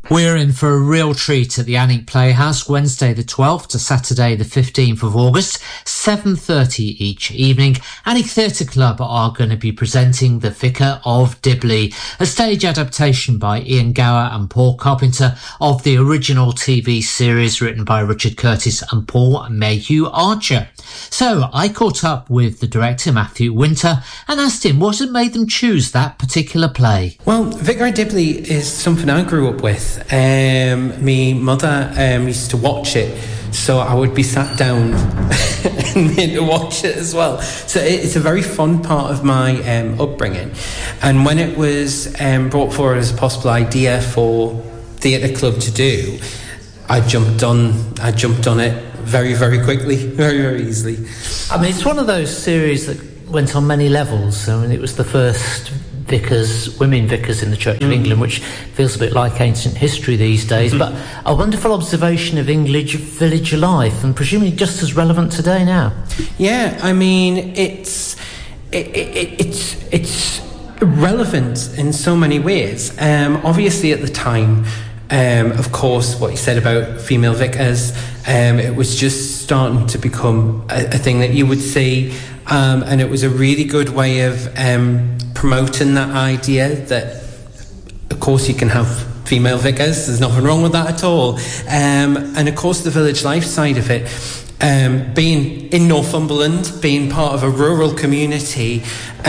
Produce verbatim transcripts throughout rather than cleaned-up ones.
We're in for a real treat at the Alnwick Playhouse, Wednesday the twelfth to Saturday the fifteenth of August, seven thirty each evening. Alnwick Theatre Club are going to be presenting The Vicar of Dibley, a stage adaptation by Ian Gower and Paul Carpenter of the original T V series written by Richard Curtis and Paul Mayhew Archer. So I caught up with the director, Matthew Winter, and asked him what had made them choose that particular play. Well, Vicar of Dibley is something I grew up with. Um, my mother um, used to watch it, so I would be sat down and made to watch it as well. So it, it's a very fun part of my um, upbringing. And when it was um, brought forward as a possible idea for Theatre Club to do, I jumped on. I jumped on it very, very quickly, very, very easily. I mean, it's one of those series that went on many levels. I mean, it was the first vicars, women vicars in the Church mm. of England, which feels a bit like ancient history these days, mm. but a wonderful observation of English village life, and presumably just as relevant today now. Yeah, I mean, it's it, it, it's it's relevant in so many ways. Um, obviously, at the time, um, of course, what you said about female vicars, um, it was just starting to become a, a thing that you would see, um, and it was a really good way of um, promoting that idea that, of course, you can have female vicars. There's nothing wrong with that at all. Um, and, of course, the village life side of it, um, being in Northumberland, being part of a rural community,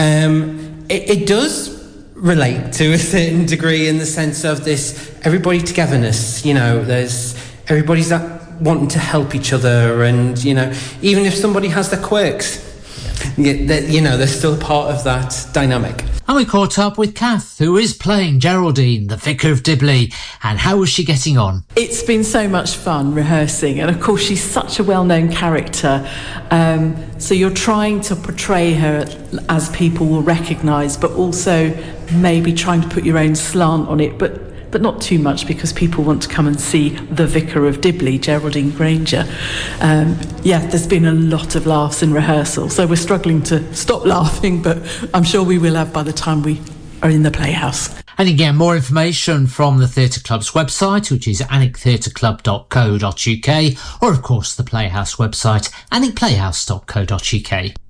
um, it, it does relate to a certain degree in the sense of this everybody togetherness. You know, there's everybody's that wanting to help each other, and, you know, even if somebody has their quirks, you know, they're still part of that dynamic. And we caught up with Kath, who is playing Geraldine, the Vicar of Dibley, and how was she getting on? It's been so much fun rehearsing, and of course she's such a well-known character, um, so you're trying to portray her as people will recognise, but also maybe trying to put your own slant on it, but but not too much, because people want to come and see the Vicar of Dibley, Geraldine Granger. Um, yeah, there's been a lot of laughs in rehearsal, so we're struggling to stop laughing, but I'm sure we will have by the time we are in the Playhouse. And again, more information from the Theatre Club's website, which is alnwick theatre club dot co dot uk, or of course the Playhouse website, alnwick playhouse dot co dot uk.